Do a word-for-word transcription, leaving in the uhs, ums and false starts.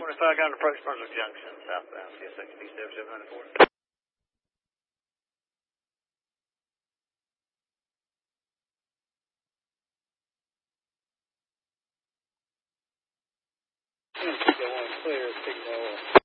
twenty-five, got an approach Brunswick Junction, southbound, C S X P seven seven four. Go on clear, signal.